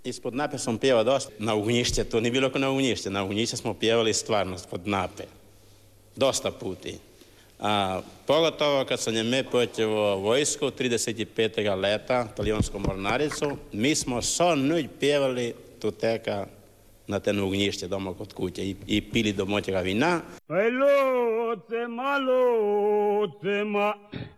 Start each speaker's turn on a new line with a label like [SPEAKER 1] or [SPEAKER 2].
[SPEAKER 1] Ispod Nape sam pjevao dosta. Na Ognjišće, to nije bilo kao na Ognjišće. Na Ognjišće smo pjevali stvarno pod Nape. Dosta puti. Pogotovo kad sam me počeo vojsku 35. leta, talijansku mornaricu, mi smo so nuđ pjevali tu teka na ten Ognjišće doma kod kuće i pili domaćega vina.
[SPEAKER 2] Malo, te ma.